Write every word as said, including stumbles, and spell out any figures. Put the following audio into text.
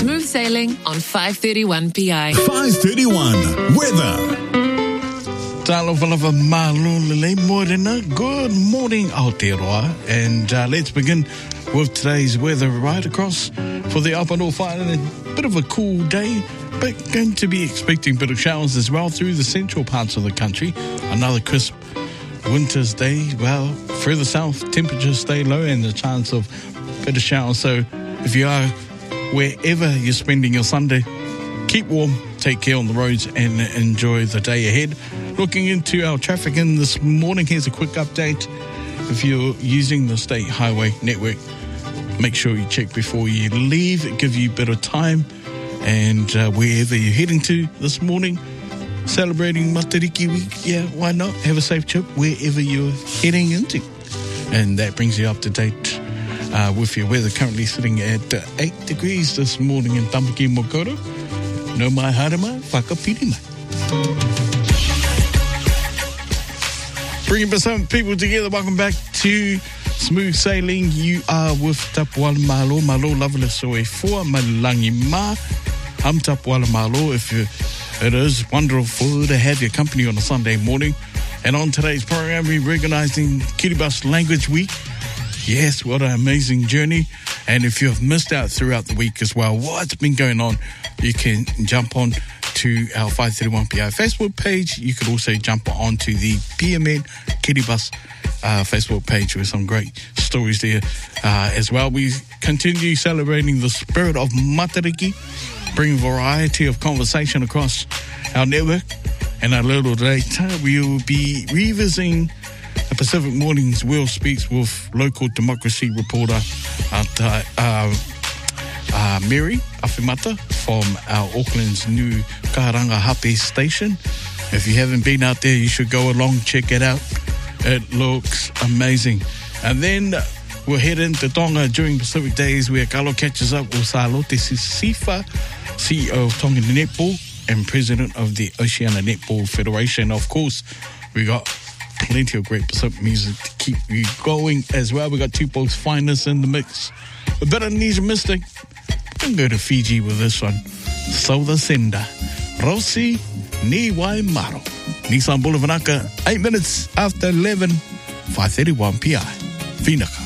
Smooth sailing on five thirty-one P I. five thirty-one weather. Tālawalawa mālolele morena. Good morning, Aotearoa. And uh, let's begin with today's weather right across for the Upper North Island. A bit of a cool day, but going to be expecting a bit of showers as well through the central parts of the country. Another crisp winter's day. Well, further south, temperatures stay low and the chance of a bit of showers. So if you are wherever you're spending your Sunday, keep warm, take care on the roads and enjoy the day ahead. Looking into our traffic in this morning, here's a quick update. If you're using the state highway network, make sure you check before you leave. It gives you a bit of time. And uh, wherever you're heading to this morning, celebrating Matariki Week, yeah, why not? Have a safe trip wherever you're heading into. And that brings you up to date uh, with your weather. Currently sitting at uh, eight degrees this morning in Tamaki Mokoro. No mai harama, whakapiri mai. Bringing some people together. Welcome back to Smooth Sailing. You are with Tapuala Malo, Malo Loveless Oe Fua, Malangi Ma. I'm Tapuala Malo. If you, it is wonderful to have your company on a Sunday morning. And on today's program, we're recognizing Kiribati Language Week. Yes, what an amazing journey. And if you have missed out throughout the week as well, what's been going on, you can jump on to our five thirty-one P I Facebook page. You could also jump onto the P M N Kiribati uh, Facebook page with some great stories there uh, as well. We continue celebrating the spirit of Matariki, bring a variety of conversation across our network. And a little later, we will be revisiting the Pacific Morning's Will Speaks with local democracy reporter uh, uh, uh, Mary Awhimata from our Auckland's new Karanga Hape station. If you haven't been out there, you should go along, check it out. It looks amazing. And then we'll head into Tonga during Pacific Days where Carlo catches up with Salote Sifa, C E O of Tonga Netball and President of the Oceania Netball Federation. Of course, we got plenty of great Pacific music to keep you going as well. We got Tupou's finest in the mix. A bit of Nisa Mystic. I'm going to go to Fiji with this one. Soda Senda. Rosi Ni Wai Maro. Nissan Boulevard, eight minutes after eleven, five thirty-one P I. Finaka.